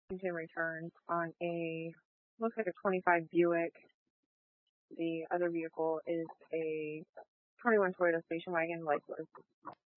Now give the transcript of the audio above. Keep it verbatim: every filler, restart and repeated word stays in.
engine returns on a, looks like a twenty-five Buick. The other vehicle is a twenty-one Toyota station wagon, like